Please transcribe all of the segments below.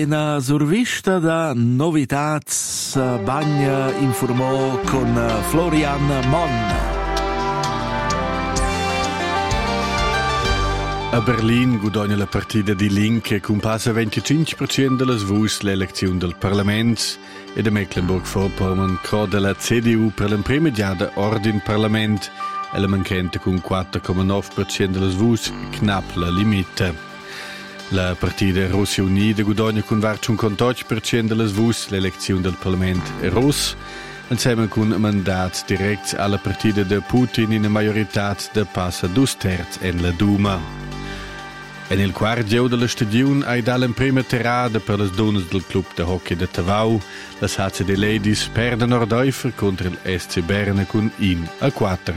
Una survista da novitats bagna informò con Florian Mon. A Berlin guadagna la partida di Linke con passa 25% delle vus l'elezione del Parlament e da Mecklenburg-Vorpommern croda la CDU per l'impremediata Ordin Parlament e la manchente con 4,9% delle vus knapp la limite. La partida Russia Unida guadagna con varci un 58% delle vus l'elezione del Parlament russ insieme con mandat direct alla partida de Putin in majorità de passa 2/3 en la Duma. E nel quarto della stagione hai dato in prima tirata per le donne del club de hockey de Tavau. Le HCD Ladies perdono Nordeufer contro il SC Berna con 1-4.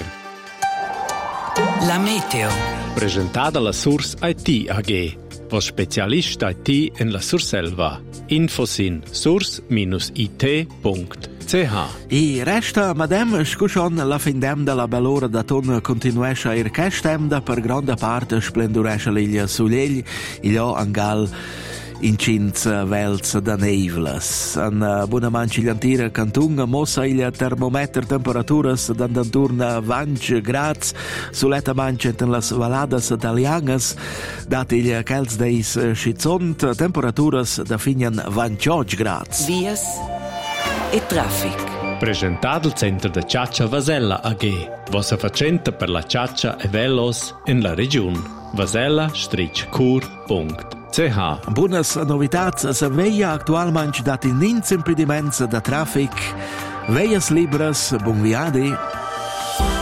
La meteo. Presentata la Source IT AG. Was Spezialist IT in la Surselva. Infos in source-it.ch. I resta madem scushon la findem della bell'ora da ton continuesce ir castem da per grande parte splenduresce l'iglia sull'egli ilio angal in cinz vels da neivlas. An buona mancigliantira cantun mossa il termometer temperaturas d'andanturna 20 grads suletta mancenten las valadas italianas dat il chels deis schizont temperaturas da finian 28 grads. Vias e traffic. Presentato il centro de Ciaccia Vasella AG. Vossa facenta per la ciaccia e velos in la regione. vasella-cur.ch. Buonas novitats, se veia actualmente dat in nins impediments da traffic, veias libres, bon viadi.